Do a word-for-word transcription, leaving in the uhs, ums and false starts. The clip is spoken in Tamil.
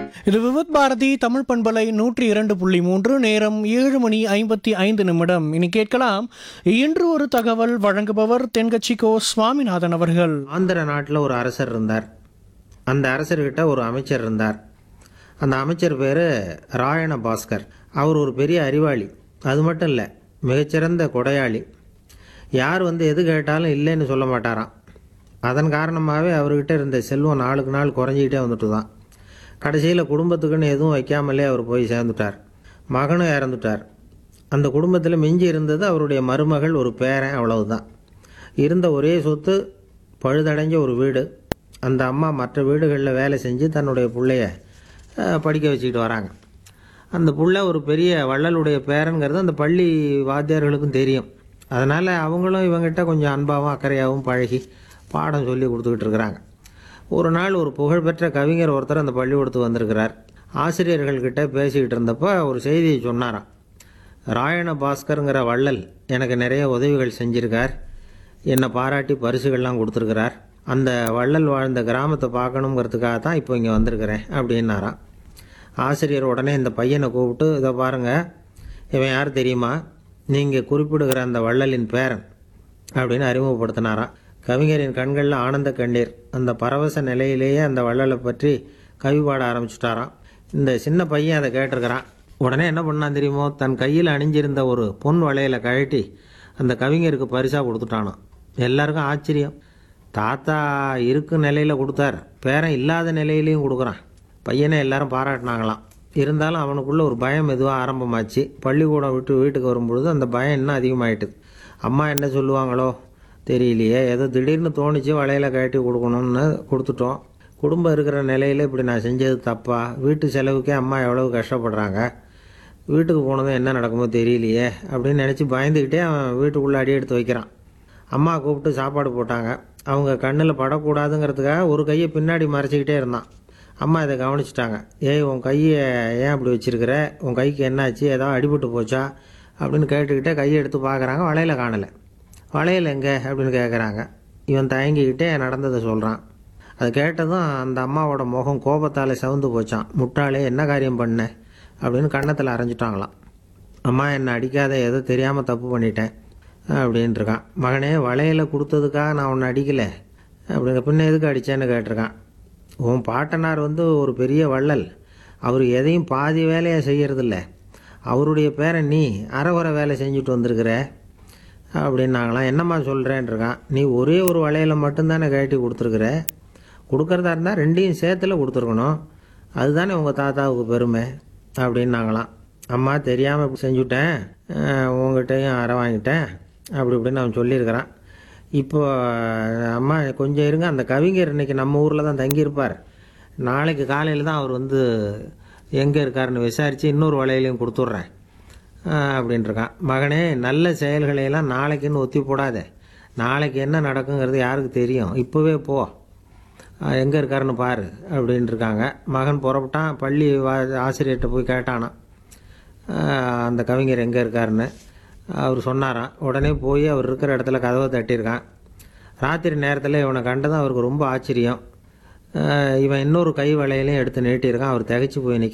இது விவித் பாரதி தமிழ் பண்பலை நூற்றி இரண்டு புள்ளி மூன்று. நேரம் ஏழு மணி ஐம்பத்தி ஐந்து நிமிடம். இனி கேட்கலாம் இன்று ஒரு தகவல். வழங்குபவர் தென்கட்சிக்கோ சுவாமிநாதன் அவர்கள். ஆந்திர நாட்டில் ஒரு அரசர் இருந்தார். அந்த அரசர்கிட்ட ஒரு அமைச்சர் இருந்தார். அந்த அமைச்சர் பேர் ராயண பாஸ்கர். அவர் ஒரு பெரிய அறிவாளி. அது மட்டும் இல்லை, மிகச்சிறந்த கொடையாளி. யார் வந்து எது கேட்டாலும் இல்லைன்னு சொல்ல மாட்டாராம். அதன் காரணமாகவே அவர்கிட்ட இருந்த செல்வம் நாளுக்கு நாள் குறைஞ்சிக்கிட்டே வந்துட்டு தான். கடைசியில் குடும்பத்துக்குன்னு எதுவும் வைக்காமலே அவர் போய் சேர்ந்துட்டார். மகனும் இறந்துட்டார். அந்த குடும்பத்தில் மிஞ்சி இருந்தது அவருடைய மருமகள், ஒரு பேரன், அவ்வளவுதான். இருந்த ஒரே சொத்து பழுதடைஞ்ச ஒரு வீடு. அந்த அம்மா மற்ற வீடுகளில் வேலை செஞ்சு தன்னுடைய பிள்ளைய படிக்க வச்சுக்கிட்டு வராங்க. அந்த புள்ள ஒரு பெரிய வள்ளலுடைய பேரன்கிறது அந்த பள்ளி வாத்தியார்களுக்கும் தெரியும். அதனால் அவங்களும் இவங்ககிட்ட கொஞ்சம் அன்பாகவும் அக்கறையாகவும் பழகி பாடம் சொல்லி கொடுத்துக்கிட்டு இருக்கிறாங்க. ஒரு நாள் ஒரு புகழ்பெற்ற கவிஞர் ஒருத்தர் அந்த பள்ளிக்கூடத்துக்கு வந்திருக்கிறார். ஆசிரியர்கள்கிட்ட பேசிக்கிட்டு இருந்தப்போ ஒரு செய்தியை சொன்னாராம். ராயண பாஸ்கருங்கிற வள்ளல் எனக்கு நிறைய உதவிகள் செஞ்சிருக்கார். என்னை பாராட்டி பரிசுகள்லாம் கொடுத்துருக்கிறார். அந்த வள்ளல் வாழ்ந்த கிராமத்தை பார்க்கணுங்கிறதுக்காக தான் இப்போ இங்கே வந்திருக்கிறேன் அப்படின்னாராம். ஆசிரியர் உடனே இந்த பையனை கூப்பிட்டு, இதை பாருங்கள், இவன் யார் தெரியுமா? நீங்கள் குறிப்பிடுகிற அந்த வள்ளலின் பேரன் அப்படின்னு அறிமுகப்படுத்தினாராம். கவிஞரின் கண்களில் ஆனந்த கண்ணீர். அந்த பரவச நிலையிலேயே அந்த வள்ளலை பற்றி கவி பாட ஆரம்பிச்சுட்டாராம். இந்த சின்ன பையன் அதை கேட்டிருக்கிறான். உடனே என்ன பண்ணான் தெரியுமோ? தன் கையில் அணிஞ்சிருந்த ஒரு பொன் வளையலை கழட்டி அந்த கவிஞருக்கு பரிசாக கொடுத்துட்டானான். எல்லாருக்கும் ஆச்சரியம். தாத்தா இருக்கும் நிலையில் கொடுத்தார், பேரன் இல்லாத நிலையிலையும் கொடுக்குறான். பையனை எல்லாரும் பாராட்டினாங்களாம். இருந்தாலும் அவனுக்குள்ளே ஒரு பயம் எதுவாக ஆரம்பமாச்சு. பள்ளிக்கூடம் விட்டு வீட்டுக்கு வரும்பொழுது அந்த பயம் இன்னும் அதிகமாயிட்டுது. அம்மா என்ன சொல்லுவாங்களோ தெரியலையே, ஏதோ திடீர்னு தோணிச்சு வளையல கட்டி கொடுக்கணும்னு கொடுத்துட்டோம். குடும்பம் இருக்கிற நிலையில் இப்படி நான் செஞ்சது தப்பா? வீட்டு செலவுக்கே அம்மா எவ்வளவு கஷ்டப்படுறாங்க. வீட்டுக்கு போனதும் என்ன நடக்குமோ தெரியலையே அப்படின்னு நினச்சி பயந்துக்கிட்டே அவன் வீட்டுக்குள்ளே அடி எடுத்து வைக்கிறான். அம்மா கூப்பிட்டு சாப்பாடு போட்டாங்க. அவங்க கண்ணில் படக்கூடாதுங்கிறதுக்காக ஒரு கையை பின்னாடி மறைச்சிக்கிட்டே இருந்தான். அம்மா இதை கவனிச்சிட்டாங்க. ஏய், உன் கையை ஏன் அப்படி வச்சிருக்கிற? உன் கைக்கு என்னாச்சு? ஏதாவது அடிபட்டு போச்சா அப்படின்னு கேட்டுக்கிட்டே கையை எடுத்து பார்க்குறாங்க. வளையல காணலை. வளையல் எங்கே அப்படின்னு கேட்குறாங்க. இவன் தயங்கிக்கிட்டே நடந்ததை சொல்கிறான். அது கேட்டதும் அந்த அம்மாவோட முகம் கோபத்தால் சவுந்து போச்சான். முட்டாளே, என்ன காரியம் பண்ண அப்படின்னு கன்னத்தில் அரைஞ்சிட்டாங்களாம். அம்மா, என்னை அடிக்காத, ஏதோ தெரியாமல் தப்பு பண்ணிட்டேன் அப்படின்ட்டுருக்கான். மகனே, வளையலை கொடுத்ததுக்காக நான் உன்னை அடிக்கலை அப்படிங்க, பின்ன எதுக்கு அடித்தேன்னு கேட்டிருக்கான். உன் பாட்டனார் வந்து ஒரு பெரிய வள்ளல். அவர் எதையும் பாதி வேலையாக செய்கிறதில்ல. அவருடைய பேரை நீ அரைகுறை வேலை செஞ்சுட்டு வந்திருக்கிற அப்படின்னாங்களாம். என்னம்மா சொல்கிறேன்ருக்கான். நீ ஒரே ஒரு வளையலை மட்டும்தானே கழட்டி கொடுத்துருக்குற. கொடுக்குறதா இருந்தால் ரெண்டையும் சேர்த்துல கொடுத்துருக்கணும். அதுதானே உங்கள் தாத்தாவுக்கு பெருமை அப்படின்னாங்களாம். அம்மா, தெரியாமல் இப்படி செஞ்சுட்டேன், உங்கள்கிட்டையும் அரை வாங்கிட்டேன் அப்படி இப்படின்னு அவன் சொல்லியிருக்கிறான். இப்போ அம்மா கொஞ்சம் இருங்க, அந்த கவிஞர் இன்றைக்கி நம்ம ஊரில் தான் தங்கியிருப்பார். நாளைக்கு காலையில் தான் அவர் வந்து எங்கே இருக்காருன்னு விசாரித்து இன்னொரு வளையலையும் கொடுத்துட்றேன் அப்படின்ட்டுருக்கான். மகனே, நல்ல செயல்களையெல்லாம் நாளைக்குன்னு ஒத்தி போடாத. நாளைக்கு என்ன நடக்குங்கிறது யாருக்கு தெரியும்? இப்போவே போ, எங்கே இருக்காருன்னு பாரு அப்படின்ட்டுருக்காங்க. மகன் புறப்பட்டான். பள்ளி வா ஆசிரியர்கிட்ட போய் கேட்டானான் அந்த கவிஞர் எங்கே இருக்காருன்னு. அவர் சொன்னாராம். உடனே போய் அவர் இருக்கிற இடத்துல கதவை தட்டியிருக்கான். ராத்திரி நேரத்தில் இவனை கண்டதும் அவருக்கு ரொம்ப ஆச்சரியம். இவன் இன்னொரு கை வளையலையும் எடுத்து நீட்டியிருக்கான். அவர் திகைச்சு போய் நிற்க